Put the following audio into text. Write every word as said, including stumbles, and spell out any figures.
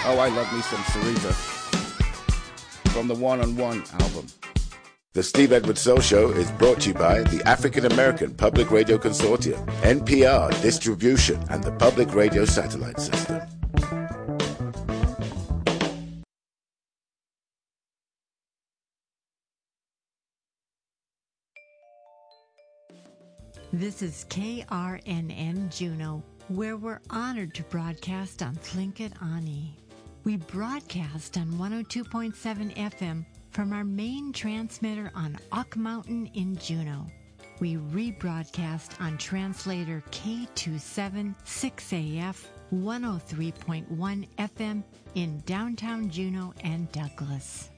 Oh, I love me some Sarita from the One on One album. The Steve Edwards Soul Show is brought to you by the African American Public Radio Consortium, N P R Distribution, and the Public Radio Satellite System. This is K R N N Juneau, where we're honored to broadcast on Tlingit Ani. We broadcast on one oh two point seven F M from our main transmitter on Ock Mountain in Juneau. We rebroadcast on translator K two seven six A F one oh three point one F M in downtown Juneau and Douglas.